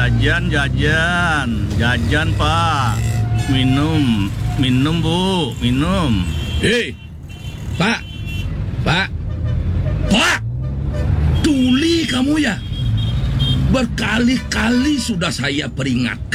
Jajan Pak. Minum Bu, minum. Hei, Pak, tuli kamu ya. Berkali-kali sudah saya peringatkan.